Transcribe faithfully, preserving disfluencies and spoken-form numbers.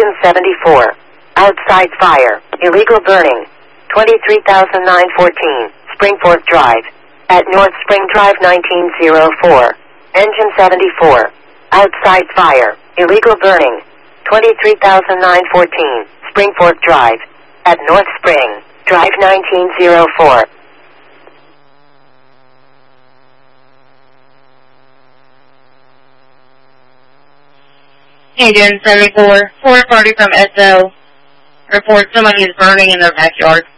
Engine seventy-four. Outside fire. Illegal burning. twenty-three thousand nine hundred fourteen. Springport Drive. At North Spring Drive nineteen oh four. Engine seventy-four. Outside fire. Illegal burning. twenty-three thousand nine hundred fourteen. Springport Drive. At North Spring Drive nineteen oh four. Engine seventy-four, four party from S O. Report somebody is burning in their backyard.